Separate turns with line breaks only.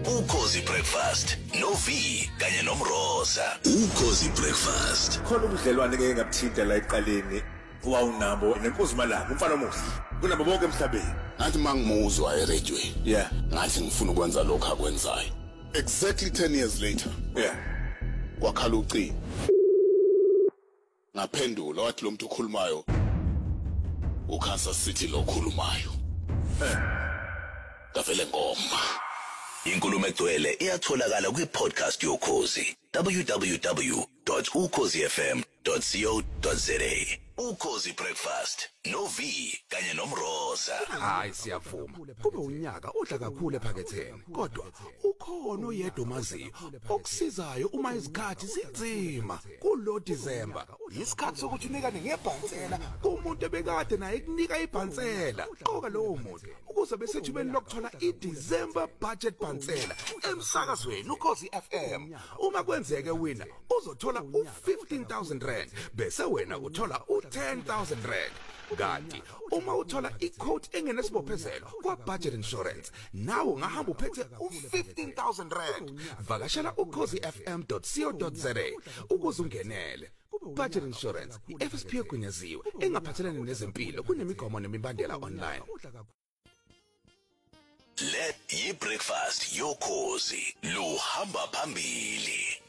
Ukhozi Breakfast no V kanye nomroza. Ukhozi Breakfast.
Khona ubudlelwane ke ngabuthinta la eqaleni wawunabo nenkosi malanga umfana omuhle kunabo bonke emhlabeni.
Ngathi mangimuzwa eRadioweni.
Yeah.
Ngathi ngifuna ukwenza lokho akwenzayo. Exactly 10 years later.
Yeah.
Wakhala uci. Ngaphendula wathi lo muntu okhulumayo uKansas City lo khulumayo. Ngavele ngoma.
Inkulumo egcwele iyatholakala kwi-podcast yokhozi www.ukhozifm.co.za. Ukhozi Breakfast no V kanye nomroza.
Hayi siyavuma. Kube unyaka odla kakhulu ephaketheni. Kodwa ukhona oyedwa omaziyo okusizayo uma izikhathi zinzima kulo December. Isikhathi sokuthi unikane ngebhansela kumuntu ebekade naye kunika ibhansela. Qoka lowo muntu ukuze besethubeni lokuthola iDecember budget bhansela emsakazweni Ukhozi FM. Uma kwenzeke wina uzothola u15,000 rand bese wena uthola u10,000 rand. Kanti uma uthola i-quote engenesibophezelo kwa-budget insurance nawe ungahamba uphethe u15,000 rand. Vakashela ukhozifm.co.za ukuze ungenele. Budget insurance i-FSP egunyaziwe engaphathelene nezempilo kunemigomo nemibandela online.
Let yi-breakfast yokhozi luhamba phambili.